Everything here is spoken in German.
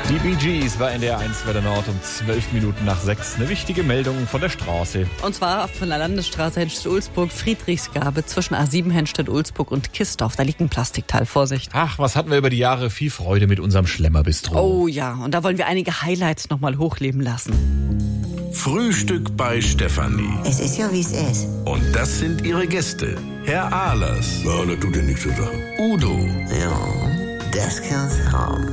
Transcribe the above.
Die Bee Gees bei NDR 1 Welle Nord um 12 Minuten nach 6. Eine wichtige Meldung von der Straße. Und zwar von der Landesstraße Henstedt-Ulzburg, Friedrichsgabe zwischen A7 Henstedt-Ulzburg und Kistorf. Da liegt ein Plastikteil, Vorsicht. Ach, was hatten wir über die Jahre? Viel Freude mit unserem Schlemmerbistro. Oh ja, und da wollen wir einige Highlights nochmal hochleben lassen. Frühstück bei Stefanie. Es ist ja, wie es ist. Und das sind ihre Gäste. Herr Ahlers. Ja, das tut dir nichts zu sagen. Udo. Ja, das kann's haben.